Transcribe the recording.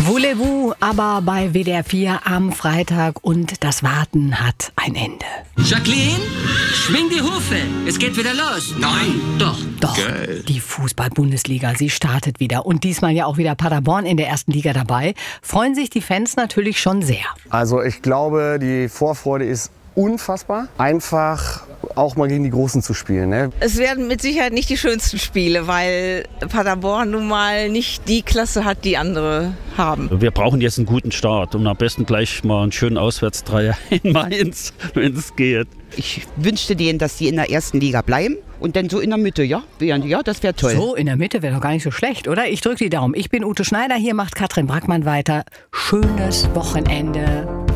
Voulez-vous aber bei WDR 4 am Freitag und das Warten hat ein Ende. Jacqueline, schwing die Hufe, es geht wieder los. Nein, doch. Doch, Geil. die Fußball-Bundesliga, sie startet wieder. Und diesmal ja auch wieder Paderborn in der ersten Liga dabei. Freuen sich die Fans natürlich schon sehr. Also ich glaube, die Vorfreude ist unfassbar. Einfach auch mal gegen die Großen zu spielen. Ne? Es werden mit Sicherheit nicht die schönsten Spiele, weil Paderborn nun mal nicht die Klasse hat, die andere haben. Wir brauchen jetzt einen guten Start und am besten gleich mal einen schönen Auswärtsdreier in Mainz, wenn es geht. Ich wünschte denen, dass die in der ersten Liga bleiben und dann so in der Mitte, ja? Ja, das wäre toll. So, in der Mitte wäre doch gar nicht so schlecht, oder? Ich drücke die Daumen. Ich bin Ute Schneider, hier macht Katrin Brackmann weiter. Schönes Wochenende.